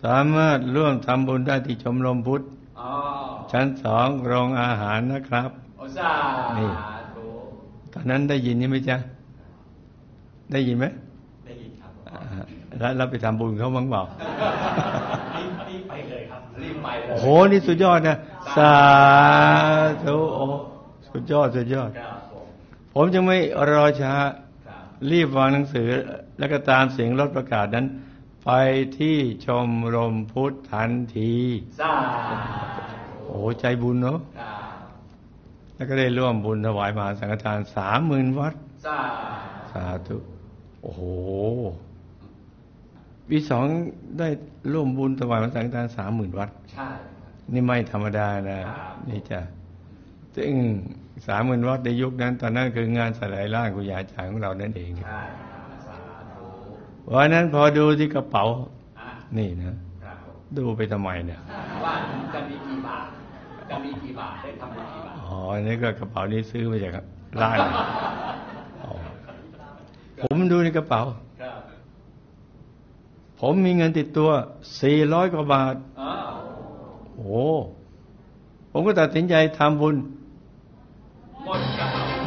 สามารถร่วมทำบุญได้ที่ชมรมพุทธชั้น2โรงอาหารนะครับนี่ตอนนั้นได้ยินนี่ไหมจ๊ะได้ยินไหมได้ยินครับแล้วเราไปทำบุญเขาบ้างเปล่ารีบไปเลยครับรีบไปเลยโอ้โหนี่สุดยอดนะสาธุโอ้สุดยอดผมจะไม่รอช้ารีบวางหนังสือแล้วก็ตามเสียงรถประกาศนั้นไปที่ชมรมพุทธทันทีโอ้ใจบุญเนาะแล้วก็ได้ร่วมบุญถวายมหาสังฆทาน 30,000 วัตต์สาธุโอ้โหปี2ได้ร่วมบุญถวายมหาสังฆทาน 30,000 วัตต์ใช่นี่ไม่ธรรมดานะนี่จ้ะซึ่ง 30,000 วัตต์ในยุคนั้นตอนนั้นคืองานสลายร่างครูบาอาจารย์ของเรานั่นเองวันนั้นพอดูที่กระเป๋านี่นะดูไปทำไมเนี่ยว่าจะมีกี่บาทได้ทำกี่บาทอ๋อนี่ก็กระเป๋านี้ซื้อมาจากร้านผมดูในกระเป๋าผมมีเงินติดตัว400 กว่าบาทโอ้ผมก็ตัดสินใจทำบุญหมด